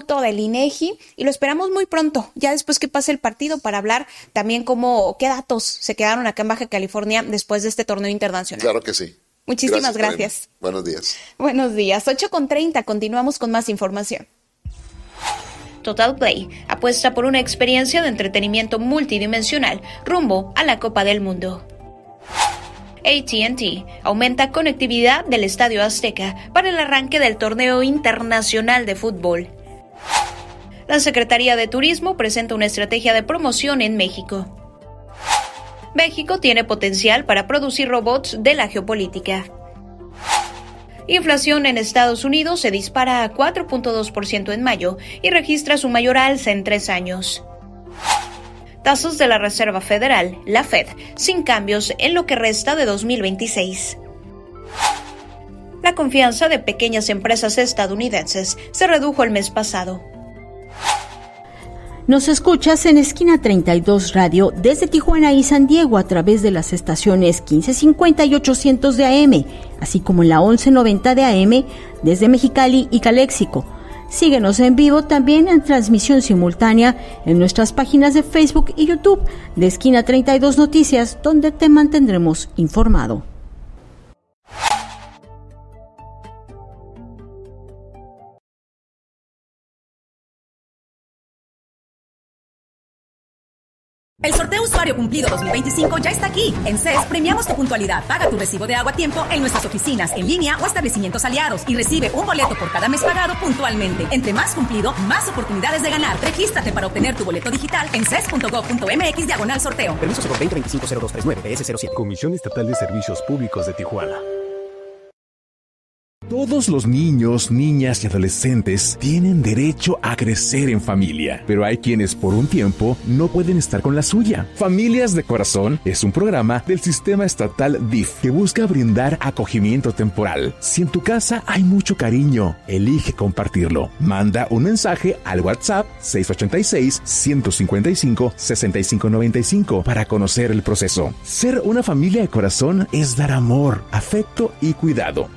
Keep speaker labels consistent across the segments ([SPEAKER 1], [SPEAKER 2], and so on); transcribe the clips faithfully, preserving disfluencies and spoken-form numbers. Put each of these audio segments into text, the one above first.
[SPEAKER 1] cómputo del INEGI y lo esperamos muy pronto, ya después que pase el partido, para hablar también cómo, qué datos se quedaron acá en Baja California después de este torneo internacional.
[SPEAKER 2] Claro que sí.
[SPEAKER 1] Muchísimas gracias. gracias.
[SPEAKER 2] Buenos días.
[SPEAKER 1] Buenos días. ocho con treinta, continuamos con más información. Total Play apuesta por una experiencia de entretenimiento multidimensional rumbo a la Copa del Mundo. A T and T aumenta conectividad del Estadio Azteca para el arranque del torneo internacional de fútbol. La Secretaría de Turismo presenta una estrategia de promoción en México. México tiene potencial para producir robots de la geopolítica. Inflación en Estados Unidos se dispara a cuatro punto dos por ciento en mayo y registra su mayor alza en tres años. Tasas de la Reserva Federal, la Fed, sin cambios en lo que resta de dos mil veintiséis. La confianza de pequeñas empresas estadounidenses se redujo el mes pasado.
[SPEAKER 3] Nos escuchas en Esquina treinta y dos Radio desde Tijuana y San Diego a través de las estaciones quince cincuenta y ochocientos de A M, así como en la once noventa de A M desde Mexicali y Caléxico. Síguenos en vivo también en transmisión simultánea en nuestras páginas de Facebook y YouTube de Esquina treinta y dos Noticias, donde te mantendremos informado.
[SPEAKER 4] El sorteo usuario cumplido dos mil veinticinco ya está aquí. En C E S premiamos tu puntualidad. Paga tu recibo de agua a tiempo en nuestras oficinas, en línea o establecimientos aliados y recibe un boleto por cada mes pagado puntualmente. Entre más cumplido, más oportunidades de ganar. Regístrate para obtener tu boleto digital en ces punto gov punto mx diagonal sorteo.
[SPEAKER 5] Permiso cero veinte veinticinco cero dos treinta y nueve B S cero siete.
[SPEAKER 6] Comisión Estatal de Servicios Públicos de Tijuana. Todos los niños, niñas y adolescentes tienen derecho a crecer en familia, pero hay quienes por un tiempo no pueden estar con la suya. Familias de Corazón es un programa del sistema estatal D I F que busca brindar acogimiento temporal. Si en tu casa hay mucho cariño, elige compartirlo. Manda un mensaje al WhatsApp seis ocho seis, uno cinco cinco, seis cinco nueve cinco para conocer el proceso. Ser una familia de corazón es dar amor, afecto y cuidado.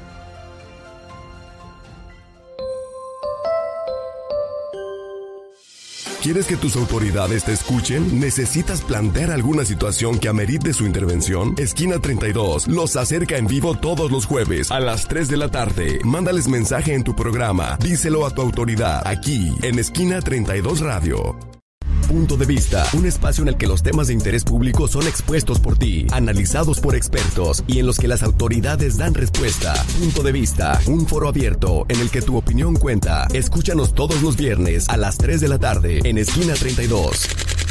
[SPEAKER 7] ¿Quieres que tus autoridades te escuchen? ¿Necesitas plantear alguna situación que amerite su intervención? Esquina treinta y dos los acerca en vivo todos los jueves a las tres de la tarde. Mándales mensaje en tu programa. Díselo a tu autoridad aquí en Esquina treinta y dos Radio. Punto de Vista, un espacio en el que los temas de interés público son expuestos por ti, analizados por expertos y en los que las autoridades dan respuesta. Punto de Vista, un foro abierto en el que tu opinión cuenta. Escúchanos todos los viernes a las tres de la tarde en Esquina treinta y dos.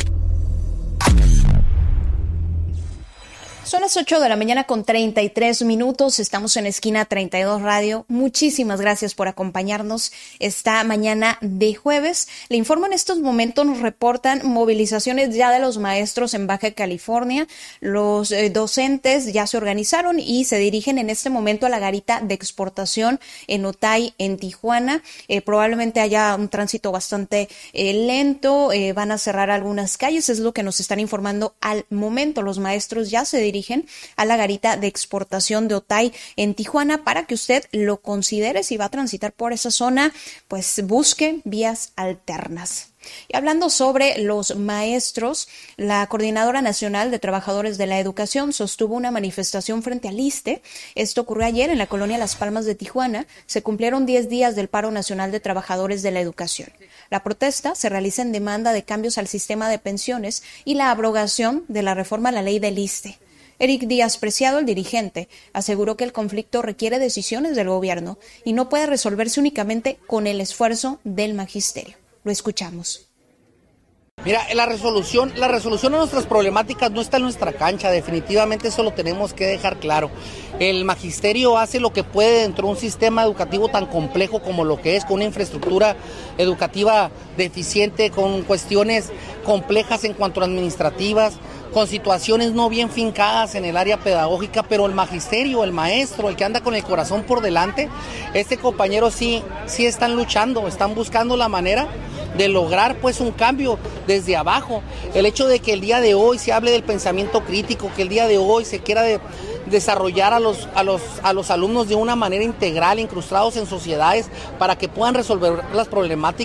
[SPEAKER 1] Son las ocho de la mañana con treinta y tres minutos. Estamos en Esquina treinta y dos Radio. Muchísimas gracias por acompañarnos esta mañana de jueves. Le informo, en estos momentos nos reportan movilizaciones ya de los maestros en Baja California. Los eh, docentes ya se organizaron y se dirigen en este momento a la garita de exportación en Otay, en Tijuana. Eh, probablemente haya un tránsito bastante eh, lento. Eh, van a cerrar algunas calles, es lo que nos están informando al momento. Los maestros ya se dirigen a la garita de exportación de Otay en Tijuana para que usted lo considere. Si va a transitar por esa zona, pues busque vías alternas. Y hablando sobre los maestros, la Coordinadora Nacional de Trabajadores de la Educación sostuvo una manifestación frente al ISSSTE. Esto ocurrió ayer en la colonia Las Palmas de Tijuana. Se cumplieron diez días del paro nacional de trabajadores de la educación. La protesta se realiza en demanda de cambios al sistema de pensiones y la abrogación de la reforma a la ley del ISSSTE. Eric Díaz Preciado, el dirigente, aseguró que el conflicto requiere decisiones del gobierno y no puede resolverse únicamente con el esfuerzo del magisterio. Lo escuchamos.
[SPEAKER 8] Mira, la resolución, la resolución a nuestras problemáticas no está en nuestra cancha, definitivamente eso lo tenemos que dejar claro. El magisterio hace lo que puede dentro de un sistema educativo tan complejo como lo que es, con una infraestructura educativa deficiente, con cuestiones complejas en cuanto a administrativas, con situaciones no bien fincadas en el área pedagógica, pero el magisterio, el maestro, el que anda con el corazón por delante, este compañero sí, sí están luchando, están buscando la manera de lograr pues un cambio desde abajo. El hecho de que el día de hoy se hable del pensamiento crítico, que el día de hoy se quiera de, desarrollar a los, a, los, a los alumnos de una manera integral, incrustados en sociedades, para que puedan resolver las problemáticas